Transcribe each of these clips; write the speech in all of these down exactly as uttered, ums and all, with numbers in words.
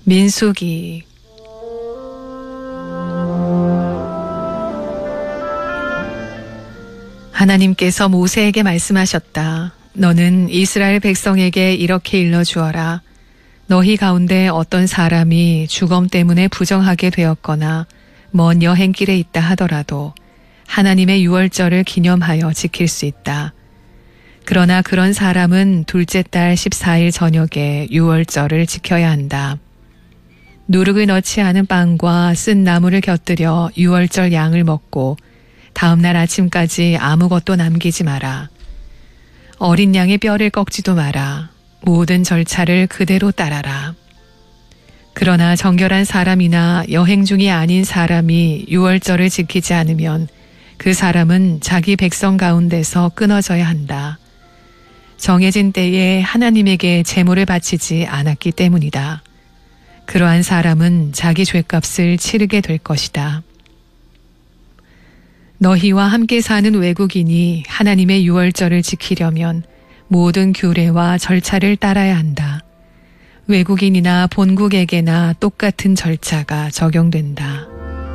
민수기. 하나님께서 모세에게 말씀하셨다. 너는 이스라엘 백성에게 이렇게 일러주어라. 너희 가운데 어떤 사람이 죽음 때문에 부정하게 되었거나 먼 여행길에 있다 하더라도 하나님의 유월절을 기념하여 지킬 수 있다. 그러나 그런 사람은 둘째 달 십사 일 저녁에 유월절을 지켜야 한다. 누룩을 넣지 않은 빵과 쓴 나물을 곁들여 유월절 양을 먹고 다음 날 아침까지 아무것도 남기지 마라. 어린 양의 뼈를 꺾지도 마라. 모든 절차를 그대로 따라라. 그러나 정결한 사람이나 여행 중이 아닌 사람이 유월절을 지키지 않으면 그 사람은 자기 백성 가운데서 끊어져야 한다. 정해진 때에 하나님에게 제물을 바치지 않았기 때문이다. 그러한 사람은 자기 죗값을 치르게 될 것이다. 너희와 함께 사는 외국인이 하나님의 유월절을 지키려면 모든 규례와 절차를 따라야 한다. 외국인이나 본국에게나 똑같은 절차가 적용된다.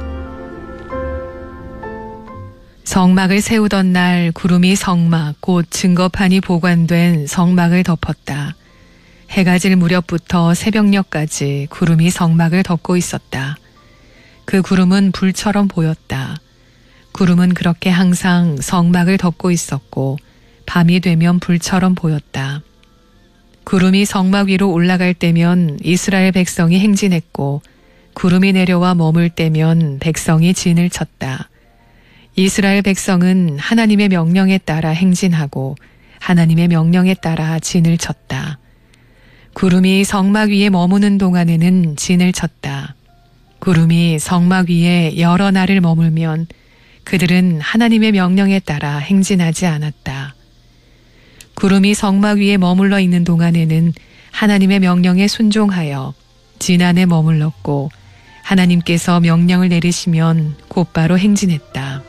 성막을 세우던 날 구름이 성막 곧 증거판이 보관된 성막을 덮었다. 해가 질 무렵부터 새벽녘까지 구름이 성막을 덮고 있었다. 그 구름은 불처럼 보였다. 구름은 그렇게 항상 성막을 덮고 있었고 밤이 되면 불처럼 보였다. 구름이 성막 위로 올라갈 때면 이스라엘 백성이 행진했고 구름이 내려와 머물 때면 백성이 진을 쳤다. 이스라엘 백성은 하나님의 명령에 따라 행진하고 하나님의 명령에 따라 진을 쳤다. 구름이 성막 위에 머무는 동안에는 진을 쳤다. 구름이 성막 위에 여러 날을 머물면 그들은 하나님의 명령에 따라 행진하지 않았다. 구름이 성막 위에 머물러 있는 동안에는 하나님의 명령에 순종하여 진 안에 머물렀고 하나님께서 명령을 내리시면 곧바로 행진했다.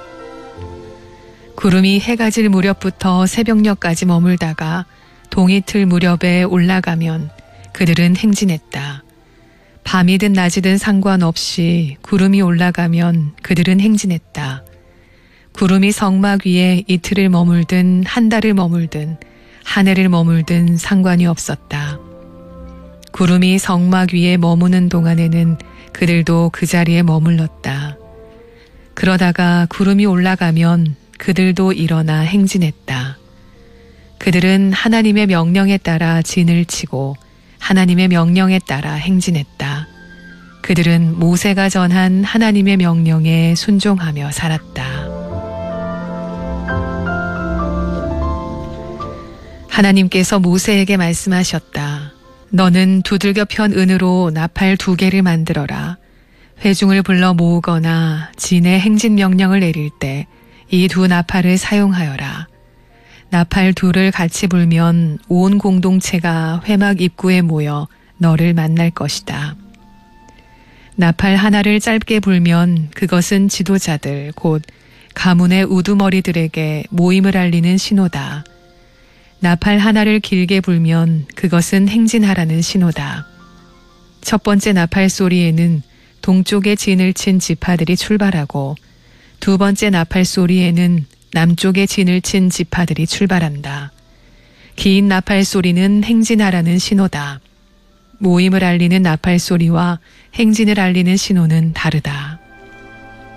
구름이 해가 질 무렵부터 새벽녘까지 머물다가 동이틀 무렵에 올라가면 그들은 행진했다. 밤이든 낮이든 상관없이 구름이 올라가면 그들은 행진했다. 구름이 성막 위에 이틀을 머물든 한 달을 머물든 한 해를 머물든 상관이 없었다. 구름이 성막 위에 머무는 동안에는 그들도 그 자리에 머물렀다. 그러다가 구름이 올라가면 그들도 일어나 행진했다. 그들은 하나님의 명령에 따라 진을 치고 하나님의 명령에 따라 행진했다. 그들은 모세가 전한 하나님의 명령에 순종하며 살았다. 하나님께서 모세에게 말씀하셨다. 너는 두들겨 편 은으로 나팔 두 개를 만들어라. 회중을 불러 모으거나 진의 행진 명령을 내릴 때 이 두 나팔을 사용하여라. 나팔 둘을 같이 불면 온 공동체가 회막 입구에 모여 너를 만날 것이다. 나팔 하나를 짧게 불면 그것은 지도자들 곧 가문의 우두머리들에게 모임을 알리는 신호다. 나팔 하나를 길게 불면 그것은 행진하라는 신호다. 첫 번째 나팔 소리에는 동쪽에 진을 친 지파들이 출발하고 두 번째 나팔 소리에는 남쪽에 진을 친 지파들이 출발한다. 긴 나팔 소리는 행진하라는 신호다. 모임을 알리는 나팔 소리와 행진을 알리는 신호는 다르다.